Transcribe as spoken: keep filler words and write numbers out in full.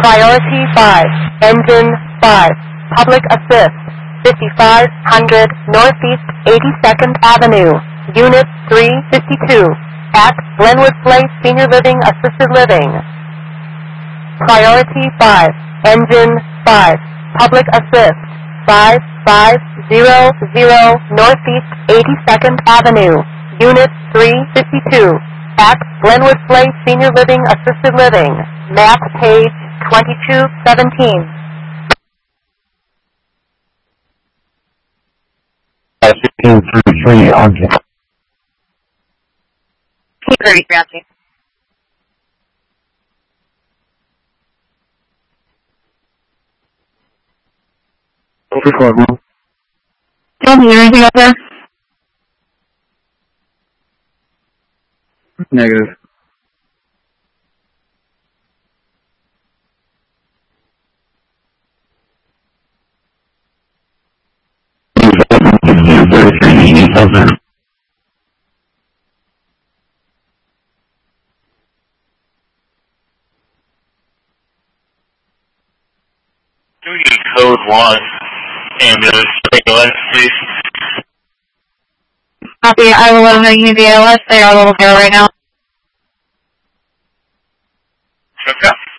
Priority five, Engine five, Public Assist, fifty-five hundred Northeast eighty-second Avenue, Unit three fifty-two, at Glenwood Place Senior Living Assisted Living. Priority five, Engine five, Public Assist, five five zero zero Northeast eighty-second Avenue, Unit three fifty-two, at Glenwood Place Senior Living Assisted Living, map page twenty-two seventeen. fifteen thirty-three on thirty-three, Nancy. Record, Will. Don't hear anything up there? Negative. Can we get code one ambulance ambulance, please? Copy, I will let them know you need the A L S. They are a little bare right now. Okay.